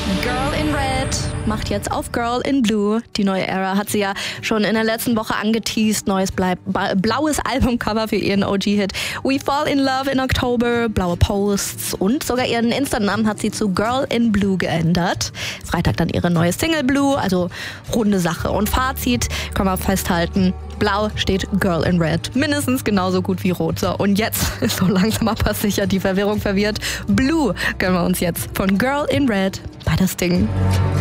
Girl in Red macht jetzt auf Girl in Blue. Die neue Era hat sie ja schon in der letzten Woche angeteased. Neues blaues Albumcover für ihren OG-Hit We Fall in Love in October, blaue Posts und sogar ihren Insta-Namen hat sie zu Girl in Blue geändert. Freitag dann ihre neue Single Blue, also runde Sache. Und Fazit können wir festhalten, blau steht Girl in Red. Mindestens genauso gut wie rot. So, und jetzt ist so langsam aber sicher die Verwirrung verwirrt. Blue gönnen wir uns jetzt von Girl in Red bei das Ding.